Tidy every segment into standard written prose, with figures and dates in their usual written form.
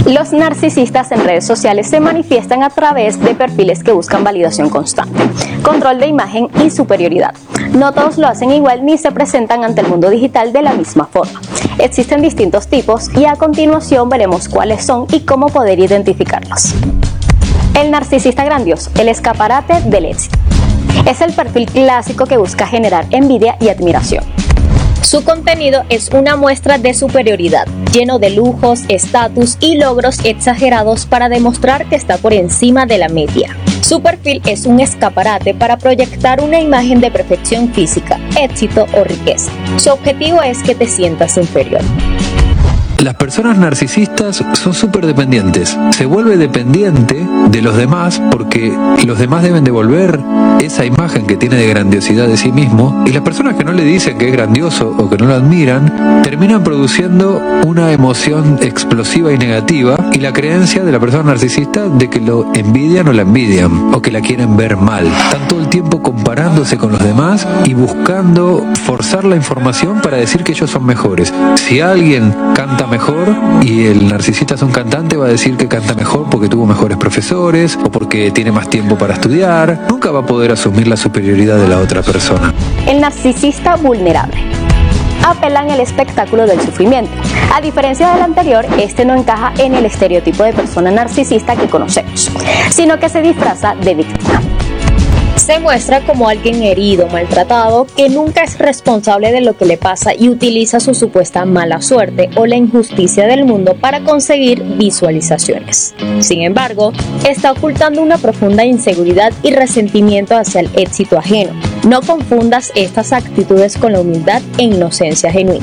Los narcisistas en redes sociales se manifiestan a través de perfiles que buscan validación constante, control de imagen y superioridad. No todos lo hacen igual ni se presentan ante el mundo digital de la misma forma. Existen distintos tipos y a continuación veremos cuáles son y cómo poder identificarlos. El narcisista grandioso, el escaparate del éxito. Es el perfil clásico que busca generar envidia y admiración. Su contenido es una muestra de superioridad, lleno de lujos, estatus y logros exagerados para demostrar que está por encima de la media. Su perfil es un escaparate para proyectar una imagen de perfección física, éxito o riqueza. Su objetivo es que te sientas inferior. Las personas narcisistas son súper dependientes. Se vuelve dependiente de los demás porque los demás deben devolver esa imagen que tiene de grandiosidad de sí mismo, y las personas que no le dicen que es grandioso o que no lo admiran terminan produciendo una emoción explosiva y negativa, y la creencia de la persona narcisista de que lo envidian o la envidian o que la quieren ver mal. Están todo el tiempo comparándose con los demás y buscando forzar la información para decir que ellos son mejores. Si alguien canta mejor y el narcisista es un cantante, va a decir que canta mejor porque tuvo mejores profesores o porque tiene más tiempo para estudiar. Nunca va a poder asumir la superioridad de la otra persona. El narcisista vulnerable. Apelan el espectáculo del sufrimiento. A diferencia del anterior, este no encaja en el estereotipo de persona narcisista que conocemos, sino que se disfraza de víctima. Se muestra como alguien herido, maltratado, que nunca es responsable de lo que le pasa y utiliza su supuesta mala suerte o la injusticia del mundo para conseguir visualizaciones. Sin embargo, está ocultando una profunda inseguridad y resentimiento hacia el éxito ajeno. No confundas estas actitudes con la humildad e inocencia genuina.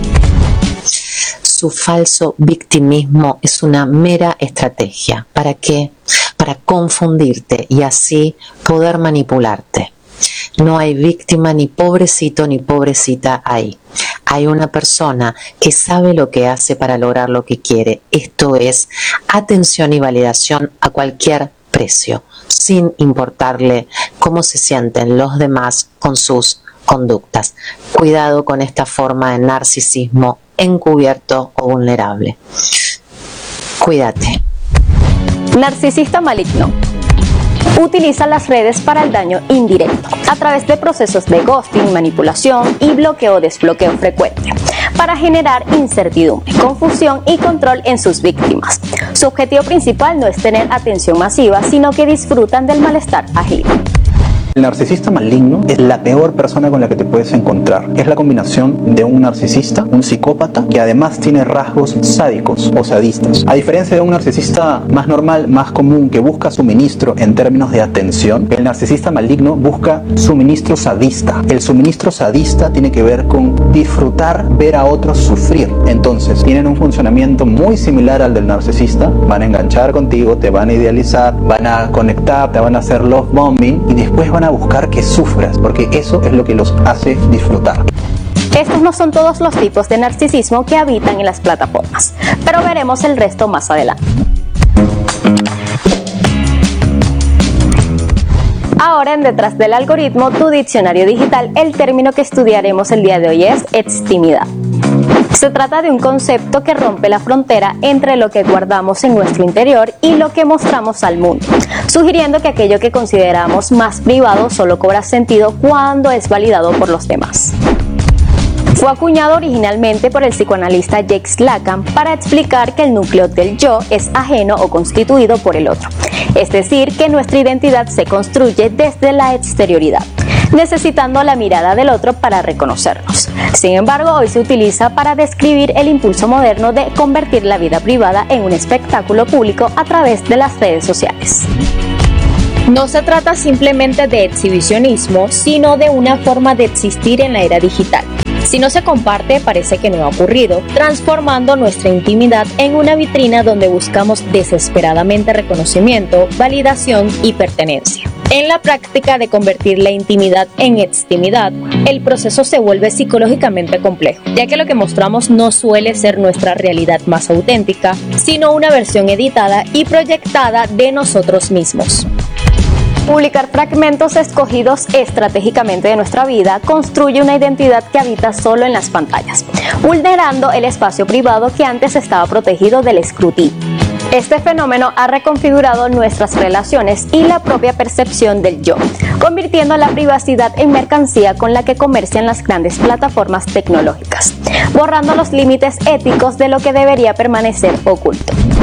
Su falso victimismo es una mera estrategia. ¿Para qué? Para confundirte y así poder manipularte. No hay víctima, ni pobrecito ni pobrecita ahí. Hay una persona que sabe lo que hace para lograr lo que quiere. Esto es atención y validación a cualquier precio, sin importarle cómo se sienten los demás con sus conductas. Cuidado con esta forma de narcisismo encubierto o vulnerable. Cuídate. Narcisista maligno. Utiliza las redes para el daño indirecto, a través de procesos de ghosting, manipulación y bloqueo o desbloqueo frecuente, para generar incertidumbre, confusión y control en sus víctimas. Su objetivo principal no es tener atención masiva, sino que disfrutan del malestar ajeno. El narcisista maligno es la peor persona con la que te puedes encontrar. Es la combinación de un narcisista, un psicópata, que además tiene rasgos sádicos o sadistas. A diferencia de un narcisista más normal, más común, que busca suministro en términos de atención, el narcisista maligno busca suministro sadista. El suministro sadista tiene que ver con disfrutar ver a otros sufrir. Entonces, tienen un funcionamiento muy similar al del narcisista. Van a enganchar contigo, te van a idealizar, van a conectar, te van a hacer love bombing y después van a buscar que sufras, porque eso es lo que los hace disfrutar. Estos no son todos los tipos de narcisismo que habitan en las plataformas, pero veremos el resto más adelante. Ahora en Detrás del Algoritmo, tu diccionario digital, el término que estudiaremos el día de hoy es extimidad. Se trata de un concepto que rompe la frontera entre lo que guardamos en nuestro interior y lo que mostramos al mundo, sugiriendo que aquello que consideramos más privado solo cobra sentido cuando es validado por los demás. Fue acuñado originalmente por el psicoanalista Jacques Lacan para explicar que el núcleo del yo es ajeno o constituido por el otro, es decir, que nuestra identidad se construye desde la exterioridad, necesitando la mirada del otro para reconocernos. Sin embargo, hoy se utiliza para describir el impulso moderno de convertir la vida privada en un espectáculo público a través de las redes sociales. No se trata simplemente de exhibicionismo, sino de una forma de existir en la era digital. Si no se comparte, parece que no ha ocurrido, transformando nuestra intimidad en una vitrina donde buscamos desesperadamente reconocimiento, validación y pertenencia. En la práctica de convertir la intimidad en extimidad, el proceso se vuelve psicológicamente complejo, ya que lo que mostramos no suele ser nuestra realidad más auténtica, sino una versión editada y proyectada de nosotros mismos. Publicar fragmentos escogidos estratégicamente de nuestra vida construye una identidad que habita solo en las pantallas, vulnerando el espacio privado que antes estaba protegido del escrutinio. Este fenómeno ha reconfigurado nuestras relaciones y la propia percepción del yo, convirtiendo la privacidad en mercancía con la que comercian las grandes plataformas tecnológicas, borrando los límites éticos de lo que debería permanecer oculto.